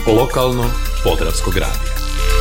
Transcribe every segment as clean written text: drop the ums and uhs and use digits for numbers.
Lokalno Podravskog radija.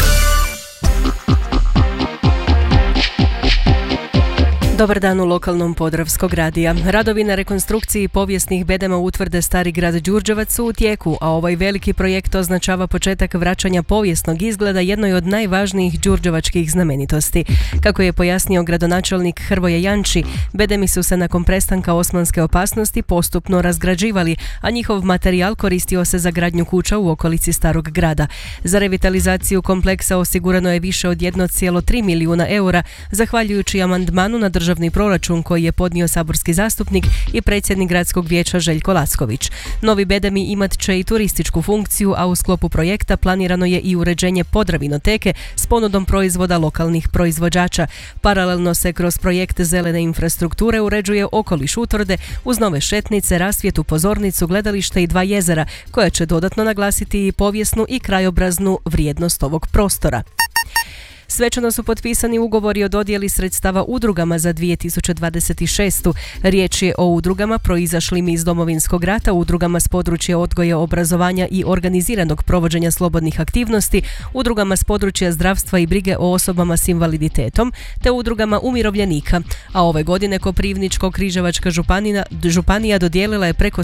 Dobar dan u lokalnom Podravskog radija. Radovi na rekonstrukciji povijesnih bedema utvrde Stari grad Đurđevac su u tijeku, a ovaj veliki projekt označava početak vraćanja povijesnog izgleda jednoj od najvažnijih đurđevačkih znamenitosti. Kako je pojasnio gradonačelnik Hrvoje Janči, bedemi su se nakon prestanka osmanske opasnosti postupno razgrađivali, a njihov materijal koristio se za gradnju kuća u okolici Starog grada. Za revitalizaciju kompleksa osigurano je više od 1,3 milijuna eura, zahvaljujući amandmanu na državni proračun koji je podnio saborski zastupnik i predsjednik gradskog vijeća Željko Lacković. Novi bedemi imat će i turističku funkciju, a u sklopu projekta planirano je i uređenje Podravinoteke s ponudom proizvoda lokalnih proizvođača. Paralelno se kroz projekt zelene infrastrukture uređuje okoliš utvrde uz nove šetnice, rasvjetu, pozornicu, gledalište i 2 jezera, koja će dodatno naglasiti i povijesnu i krajobraznu vrijednost ovog prostora. Svečano su potpisani ugovori o dodjeli sredstava udrugama za 2026. Riječ je o udrugama proizašlim iz Domovinskog rata, udrugama s područja odgoja, obrazovanja i organiziranog provođenja slobodnih aktivnosti, udrugama s područja zdravstva i brige o osobama s invaliditetom, te udrugama umirovljenika. A ove godine Koprivničko-križevačka županija dodijelila je preko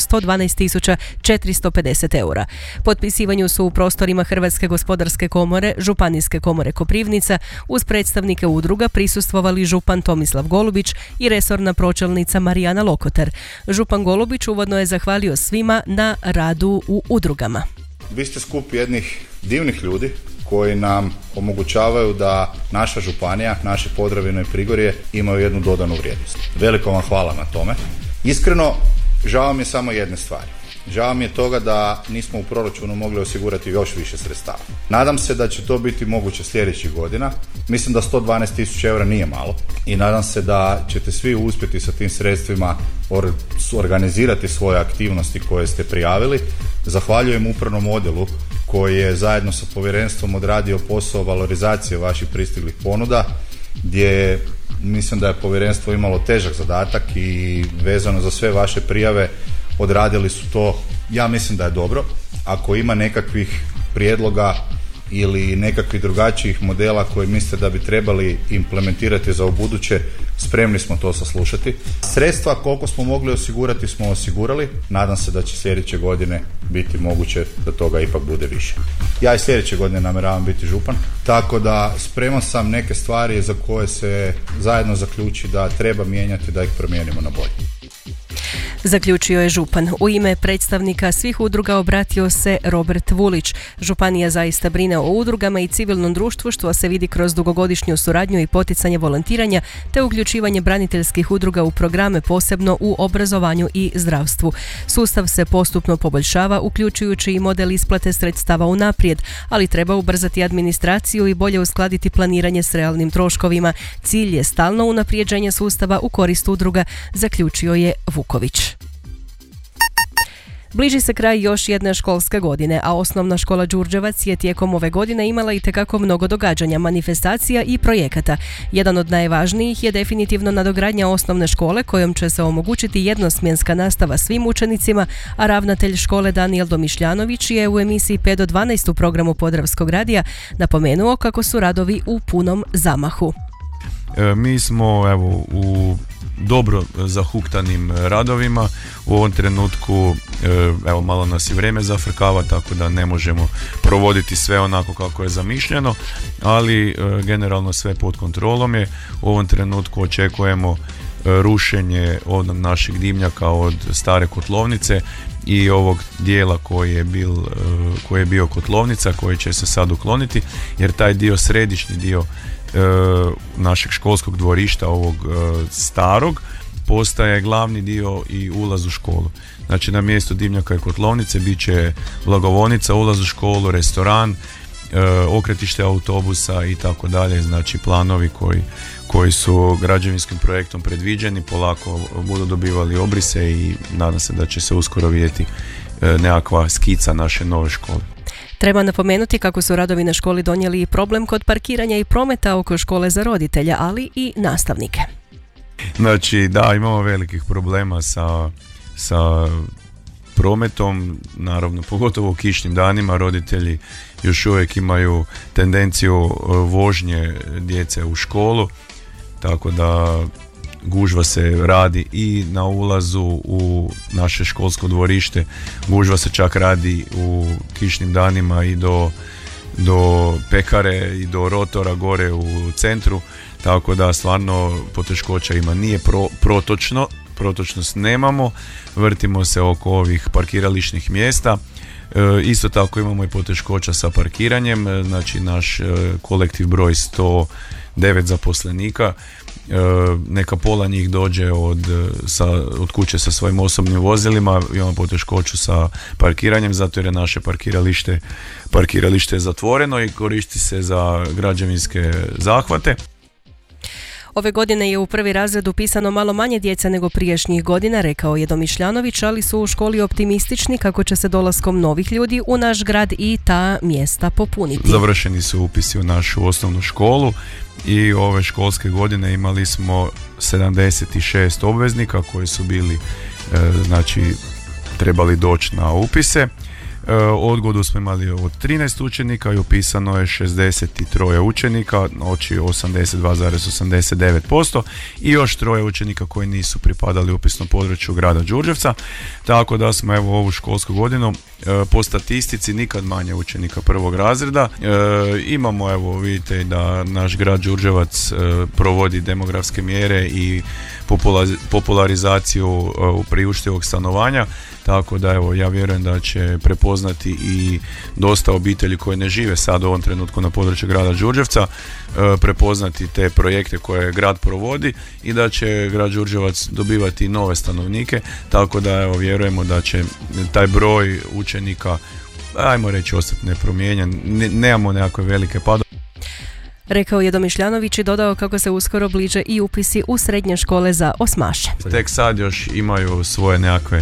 112.450 eura. Potpisivanju su u prostorima Hrvatske gospodarske komore, Županijske komore Koprivnica, uz predstavnike udruga prisustvovali župan Tomislav Golubić i resorna pročelnica Marijana Lokotar. Župan Golubić uvodno je zahvalio svima na radu u udrugama. Vi ste skup jednih divnih ljudi koji nam omogućavaju da naša županija, naše Podravino i Prigorje imaju jednu dodanu vrijednost. Veliko vam hvala na tome. Iskreno, žao mi je samo jedne stvari. Žao mi je toga da nismo u proračunu mogli osigurati još više sredstava. Nadam se da će to biti moguće sljedećih godina. Mislim da 112.000 eura nije malo i nadam se da ćete svi uspjeti sa tim sredstvima organizirati svoje aktivnosti koje ste prijavili. Zahvaljujem upravnom odjelu koji je zajedno sa povjerenstvom odradio posao valorizacije vaših pristiglih ponuda, gdje mislim da je povjerenstvo imalo težak zadatak i vezano za sve vaše prijave odradili su to, ja mislim da je dobro. Ako ima nekakvih prijedloga ili nekakvih drugačijih modela koje mislite da bi trebali implementirati za ubuduće, spremni smo to saslušati. Sredstva koliko smo mogli osigurati smo osigurali, nadam se da će sljedeće godine biti moguće da toga ipak bude više. Ja i sljedeće godine namjeravam biti župan, tako da spreman sam neke stvari za koje se zajedno zaključi da treba mijenjati, da ih promijenimo na bolje. Zaključio je župan. U ime predstavnika svih udruga obratio se Robert Vulić. Županija zaista brine o udrugama i civilnom društvu, što se vidi kroz dugogodišnju suradnju i poticanje volontiranja te uključivanje braniteljskih udruga u programe, posebno u obrazovanju i zdravstvu. Sustav se postupno poboljšava, uključujući i model isplate sredstava unaprijed, ali treba ubrzati administraciju i bolje uskladiti planiranje s realnim troškovima. Cilj je stalno unaprijeđenje sustava u korist udruga, zaključio je Vuković. Bliži se kraj još jedne školske godine, a osnovna škola Đurđevac je tijekom ove godine imala itekako mnogo događanja, manifestacija i projekata. Jedan od najvažnijih je definitivno nadogradnja osnovne škole kojom će se omogućiti jednosmjenska nastava svim učenicima, a ravnatelj škole Danijel Domišljanović je u emisiji 5 do 12 u programu Podravskog radija napomenuo kako su radovi u punom zamahu. Mi smo u dobro zahuktanim radovima. U ovom trenutku malo nas i vrijeme zafrkava, tako da ne možemo provoditi sve onako kako je zamišljeno, ali generalno sve pod kontrolom je. U ovom trenutku očekujemo rušenje od našeg dimnjaka od stare kotlovnice i ovog dijela koji je bio kotlovnica, koji će se sad ukloniti, jer taj dio, središnji dio našeg školskog dvorišta, ovog starog, postaje glavni dio i ulaz u školu. Znači na mjestu dimnjaka i kotlovnice bit će blagovonica, ulaz u školu, restoran, okretište autobusa i tako dalje. Znači planovi koji su građevinskim projektom predviđeni polako budu dobivali obrise i nadam se da će se uskoro vidjeti nekakva skica naše nove škole. Treba napomenuti kako su radovi na školi donijeli i problem kod parkiranja i prometa oko škole za roditelja, ali i nastavnike. Znači da, imamo velikih problema sa prometom, naravno pogotovo u kišnim danima. Roditelji još uvijek imaju tendenciju vožnje djece u školu, tako da gužva se radi i na ulazu u naše školsko dvorište, gužva se čak radi u kišnim danima i do pekare i do rotora gore u centru, tako da stvarno poteškoća ima. Nije protočnost nemamo, vrtimo se oko ovih parkirališnih mjesta. Isto tako imamo i poteškoća sa parkiranjem, znači naš kolektiv broj 109 zaposlenika, neka pola njih dođe od kuće sa svojim osobnim vozilima, imamo poteškoću sa parkiranjem zato jer je naše parkiralište zatvoreno i koristi se za građevinske zahvate. Ove godine je u prvi razred upisano malo manje djece nego prijašnjih godina, rekao je Domišljanović, ali su u školi optimistični kako će se dolaskom novih ljudi u naš grad i ta mjesta popuniti. Završeni su upisi u našu osnovnu školu i ove školske godine imali smo 76 obveznika koji su bili, znači trebali doći na upise. Odgodu smo imali od 13 učenika i upisano je 63 učenika, znači 82,89% i još 3 učenika koji nisu pripadali upisnom području grada Đurđevca, tako da smo evo ovu školsku godinu po statistici nikad manje učenika prvog razreda. Imamo, evo vidite da naš grad Đurđevac provodi demografske mjere i popularizaciju priuštivog stanovanja, tako da evo ja vjerujem da će prepoznati i dosta obitelji koje ne žive sad u ovom trenutku na području grada Đurđevca, prepoznati te projekte koje grad provodi i da će grad Đurđevac dobivati nove stanovnike, tako da evo vjerujemo da će taj broj učenika, ajmo reći, ostati nepromijenjen. Nemamo nekakve velike padove. Rekao je Domišljanović i dodao kako se uskoro bliže i upisi u srednje škole za osmaše. Tek sad još imaju svoje nekakve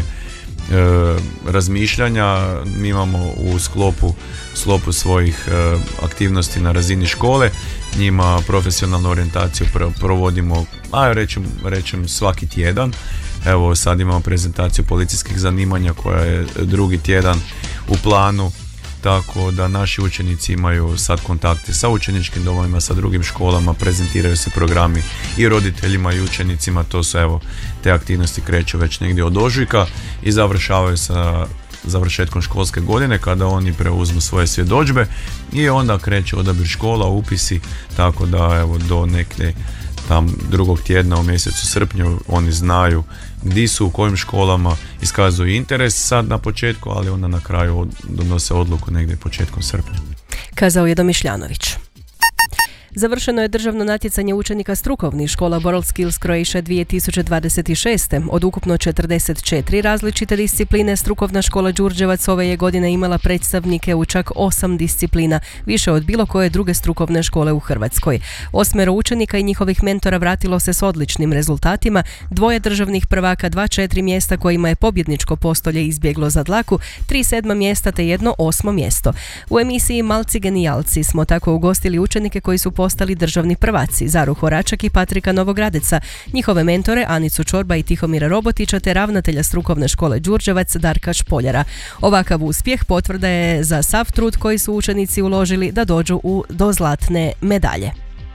razmišljanja. Mi imamo u sklopu svojih aktivnosti na razini škole, njima profesionalnu orijentaciju provodimo, rećem svaki tjedan. Evo sad imamo prezentaciju policijskih zanimanja koja je drugi tjedan u planu, tako da naši učenici imaju sad kontakte sa učeničkim domovima, sa drugim školama, prezentiraju se programi i roditeljima i učenicima. To su, evo, te aktivnosti kreću već negdje od ožujka i završavaju sa završetkom školske godine kada oni preuzmu svoje svjedodžbe i onda kreće odabir škola, upisi, tako da evo do neke tam drugog tjedna u mjesecu srpnju oni znaju gdje su, u kojim školama, iskazuju interes sad na početku, ali onda na kraju donose odluku negdje početkom srpnja. Kazao je Domišljanović. Završeno je državno natjecanje učenika strukovnih škola WorldSkills Croatia 2026. Od ukupno 44 različite discipline, strukovna škola Đurđevac ove je godine imala predstavnike u čak 8 disciplina, više od bilo koje druge strukovne škole u Hrvatskoj. 8 učenika i njihovih mentora vratilo se s odličnim rezultatima, 2 državnih prvaka, 2 4 mjesta kojima je pobjedničko postolje izbjeglo za dlaku, 3 7 mjesta te 1 8 mjesto. U emisiji Malci genijalci smo tako ugostili učenike koji su postali državni prvaci, Zaru Horačak i Patrika Novogradeca, njihove mentore Anicu Čorba i Tihomira Robotića te ravnatelja strukovne škole Đurđevac Darka Špoljara. Ovakav uspjeh potvrda je za sav trud koji su učenici uložili da dođu do zlatne medalje.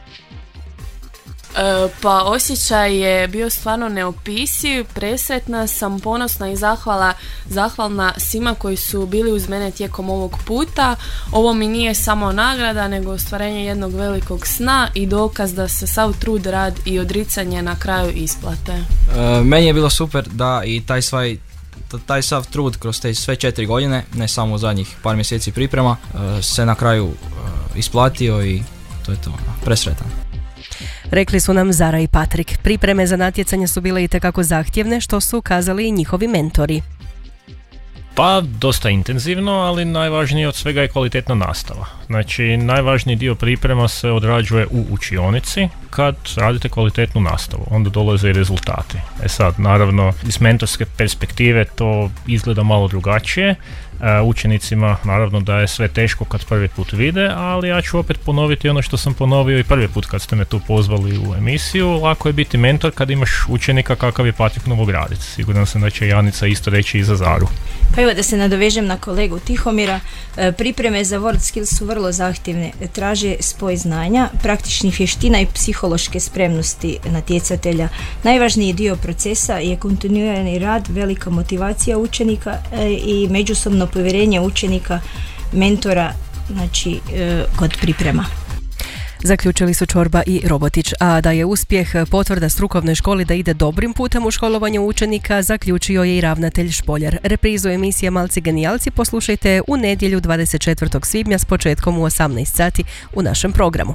Pa osjećaj je bio stvarno neopisiv, presretna sam, ponosna i zahvalna svima koji su bili uz mene tijekom ovog puta. Ovo mi nije samo nagrada, nego ostvarenje jednog velikog sna i dokaz da se sav trud, rad i odricanje na kraju isplate. Meni je bilo super da i taj sav trud kroz te sve 4 godine, ne samo u zadnjih par mjeseci priprema, se na kraju isplatio i to je to, presretan. Rekli su nam Zara i Patrik. Pripreme za natjecanje su bile itekako zahtjevne, što su kazali i njihovi mentori. Pa, dosta intenzivno, ali najvažnije od svega je kvalitetna nastava. Znači, najvažniji dio priprema se odrađuje u učionici. Kad radite kvalitetnu nastavu, onda dolaze i rezultati. Sad, naravno, iz mentorske perspektive to izgleda malo drugačije. Učenicima naravno da je sve teško kad prvi put vide, ali ja ću opet ponoviti ono što sam ponovio i prvi put kad ste me tu pozvali u emisiju. Lako je biti mentor kad imaš učenika kakav je Patrik Novogradec. Siguran sam da će Janica isto reći i za Zaru. Pa evo da se nadovežem na kolegu Tihomira, pripreme za World Skills su vrlo zahtjevne, traže spoj znanja, praktičnih vještina i psihološke spremnosti natjecatelja. Najvažniji dio procesa je kontinuirani rad, velika motivacija učenika i međusobno povjerenje učenika, mentora, znači kod priprema. Zaključili su Čorba i Robotić, a da je uspjeh potvrda strukovnoj školi da ide dobrim putem u školovanju učenika, zaključio je i ravnatelj Špoljar. Reprizu emisije Malci genijalci poslušajte u nedjelju 24. svibnja s početkom u 18 sati u našem programu.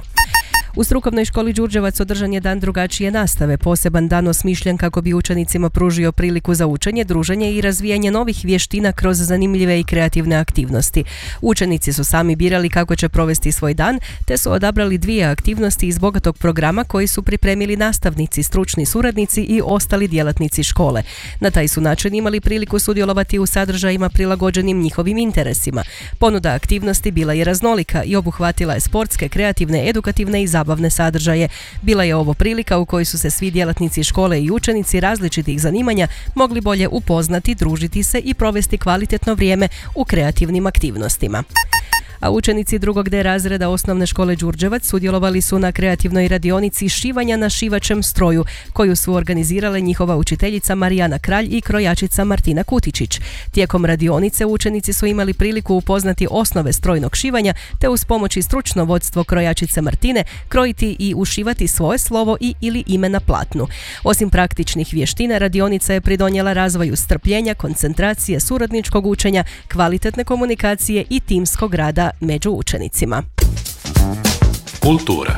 U strukovnoj školi Đurđevac održan je dan drugačije nastave, poseban dan osmišljen kako bi učenicima pružio priliku za učenje, druženje i razvijanje novih vještina kroz zanimljive i kreativne aktivnosti. Učenici su sami birali kako će provesti svoj dan, te su odabrali 2 aktivnosti iz bogatog programa koji su pripremili nastavnici, stručni suradnici i ostali djelatnici škole. Na taj su način imali priliku sudjelovati u sadržajima prilagođenim njihovim interesima. Ponuda aktivnosti bila je raznolika i obuhvatila je sportske, kreativne, edukativne i zabavne sadržaje. Bila je ovo prilika u kojoj su se svi djelatnici škole i učenici različitih zanimanja mogli bolje upoznati, družiti se i provesti kvalitetno vrijeme u kreativnim aktivnostima. A učenici 2. D razreda osnovne škole Đurđevac sudjelovali su na kreativnoj radionici šivanja na šivačem stroju, koju su organizirale njihova učiteljica Marijana Kralj i krojačica Martina Kutičić. Tijekom radionice učenici su imali priliku upoznati osnove strojnog šivanja, te uz pomoć i stručno vodstvo krojačice Martine krojiti i ušivati svoje slovo i ili ime na platnu. Osim praktičnih vještina, radionica je pridonijela razvoju strpljenja, koncentracije, suradničkog učenja, kvalitetne komunikacije i timskog rada među učenicima. Kultura.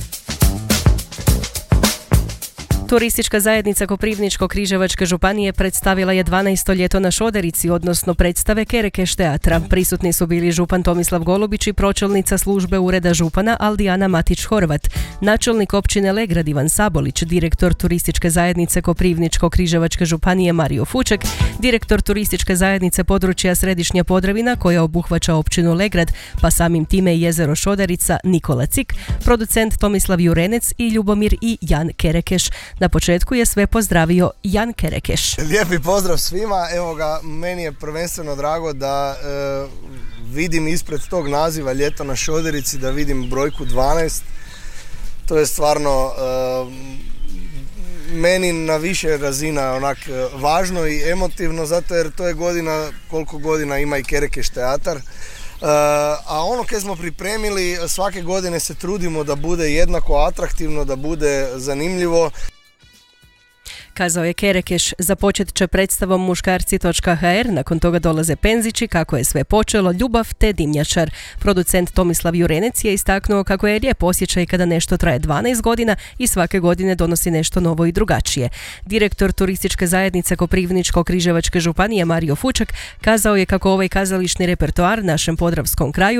Turistička zajednica Koprivničko-križevačke županije predstavila je 12. ljeto na Šoderici, odnosno predstave Kerekeš teatra. Prisutni su bili župan Tomislav Golubić i pročelnica službe ureda župana Aldijana Matić-Horvat, načelnik općine Legrad Ivan Sabolić, direktor turističke zajednice Koprivničko-križevačke županije Mario Fuček, direktor turističke zajednice područja Središnja Podravina koja obuhvaća općinu Legrad, pa samim time i jezero Šoderica Nikola Cik, producent Tomislav Jurenec i Ljubomir i Jan Kerekeš. Na početku je sve pozdravio Jan Kerekeš. Lijepi pozdrav svima, evo ga, meni je prvenstveno drago da vidim ispred tog naziva Ljeto na Šoderici, da vidim brojku 12. To je stvarno meni na više razina onak važno i emotivno, zato jer to je godina, koliko godina ima i Kerekeš teatar. A ono koje smo pripremili, svake godine se trudimo da bude jednako atraktivno, da bude zanimljivo. Kazao je Kerekeš. Započet će predstavom muškarci.hr, nakon toga dolaze Penzići, kako je sve počelo, Ljubav te Dimnjačar. Producent Tomislav Jurenec je istaknuo kako je lijep osjećaj kada nešto traje 12 godina i svake godine donosi nešto novo i drugačije. Direktor turističke zajednice Koprivničko-križevačke županije Mario Fuček kazao je kako ovaj kazališni repertoar našem podravskom kraju